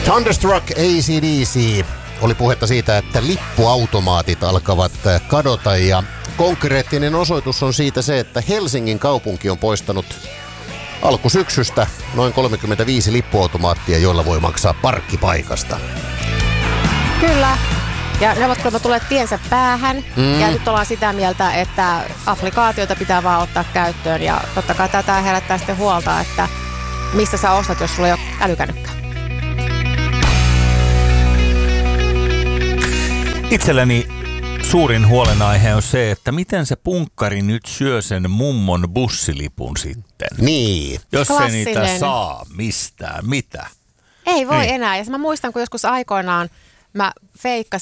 Thunderstruck AC/DC. Oli puhetta siitä, että lippuautomaatit alkavat kadota ja konkreettinen osoitus on siitä se, että Helsingin kaupunki on poistanut alkusyksystä noin 35 lippuautomaattia, joilla voi maksaa parkkipaikasta. Kyllä. Ja ne ovat kuulemma tulleet tiensä päähän. Ja nyt ollaan sitä mieltä, että applikaatioita pitää vaan ottaa käyttöön. Ja totta kai tätä herättää sitten huolta, että mistä sä ostat, jos sulla ei ole älykännykkä. Itselleni suurin huolenaihe on se, että miten se punkkari nyt syö sen mummon bussilipun sitten. Niin. Jos se Klassinen. niitä saa mistään, mitä? Ei voi Niin. enää. Ja mä muistan, kun joskus aikoinaan mä